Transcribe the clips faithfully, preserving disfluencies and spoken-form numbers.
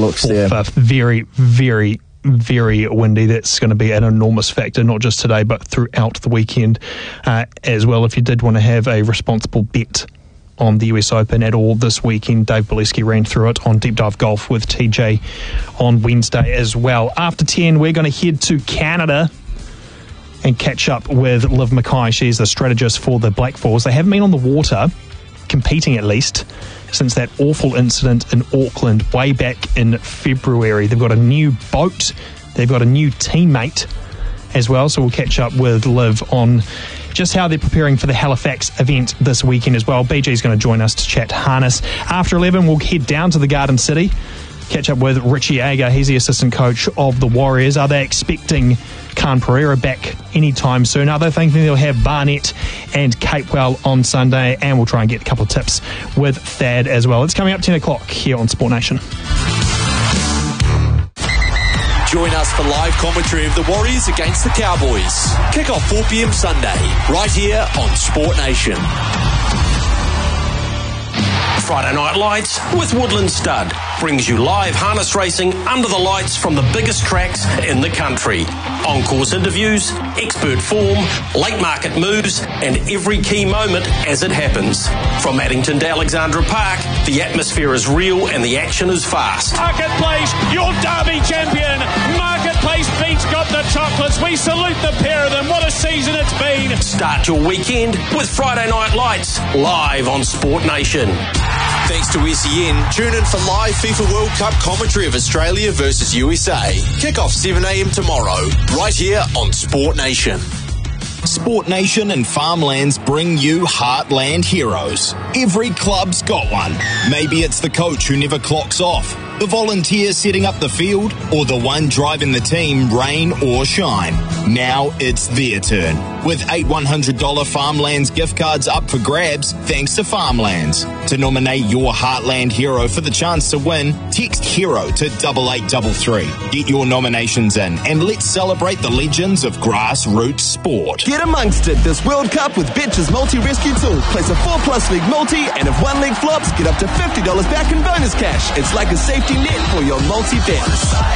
looks there. Fifth. Very, very, very windy. That's going to be an enormous factor, not just today, but throughout the weekend uh, as well. If you did want to have a responsible bet on the U S Open at all this weekend, Dave Bolesky ran through it on Deep Dive Golf with T J on Wednesday as well. After ten, we're going to head to Canada and catch up with Liv Mackay. She's the strategist for the Black Bulls. They haven't been on the water, competing at least, since that awful incident in Auckland way back in February. They've got a new boat. They've got a new teammate as well. So we'll catch up with Liv on just how they're preparing for the Halifax event this weekend as well. B G's going to join us to chat harness. After eleven, we'll head down to the Garden City, catch up with Richie Ager. He's the assistant coach of the Warriors. Are they expecting Khan Pereira back anytime soon? Are they thinking they'll have Barnett and Capewell on Sunday? And we'll try and get a couple of tips with Thad as well. It's coming up ten o'clock here on Sport Nation. Join us for live commentary of the Warriors against the Cowboys. Kick off four p.m. Sunday, right here on Sport Nation. Friday Night Lights with Woodland Stud brings you live harness racing under the lights from the biggest tracks in the country. On-course interviews, expert form, late market moves, and every key moment as it happens. From Addington to Alexandra Park, the atmosphere is real and the action is fast. Marketplace, your Derby champion. Marketplace beats got the chocolates. We salute the pair of them. What a season it's been. Start your weekend with Friday Night Lights live on Sport Nation. Thanks to S E N, tune in for live FIFA World Cup commentary of Australia versus U S A. Kick off seven a.m. tomorrow, right here on Sport Nation. Sport Nation and Farmlands bring you Heartland Heroes. Every club's got one. Maybe it's the coach who never clocks off, the volunteer setting up the field, or the one driving the team rain or shine. Now it's their turn. With eight one hundred dollars Farmlands gift cards up for grabs, thanks to Farmlands. To nominate your Heartland hero for the chance to win, text HERO to double eight double three. Get your nominations in and let's celebrate the legends of grassroots sport. Get amongst it this World Cup with Betch's multi-rescue tool. Place a four plus leg multi, and if one leg flops, get up to fifty dollars back in bonus cash. It's like a safety net for your multi-bet.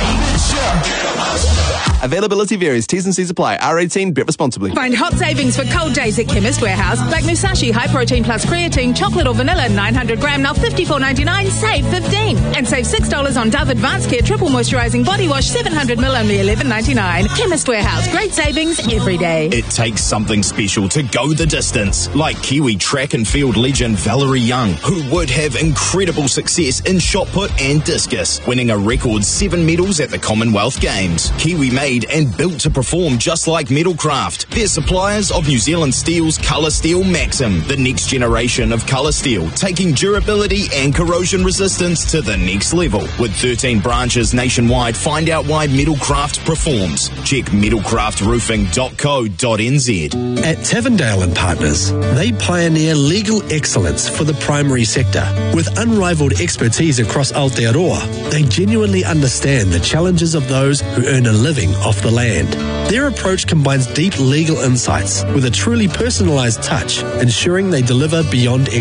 Availability varies. T's and C's apply. R eighteen. Bet responsibly. Find hot savings for cold days at Chemist Warehouse. Like Musashi High Protein Plus Creatine, chocolate or vanilla, nine hundred gram, now fifty-four ninety-nine, save fifteen. And save six dollars on Dove Advanced Care Triple Moisturizing Body Wash, seven hundred milliliters, only eleven ninety-nine. Chemist Warehouse. Great savings every day. It takes something special to go the distance, like Kiwi track and field legend Valerie Young, who would have incredible success in shot put and discus, winning a record seven medals at the Commonwealth Games. Kiwi made and built to perform just like Metalcraft. They're suppliers of New Zealand Steel's Colour Steel Maxim, the next generation of colour steel, taking durability and corrosion resistance to the next level. With thirteen branches nationwide, find out why Metalcraft performs. Check metalcraft roofing dot co dot n z. At Tavendale and Partners, they pioneer legal excellence for the primary sector. With unrivaled expertise across Aotearoa, they genuinely understand the challenges of those who earn a living off the land. Their approach combines deep legal insights with a truly personalised touch, ensuring they deliver beyond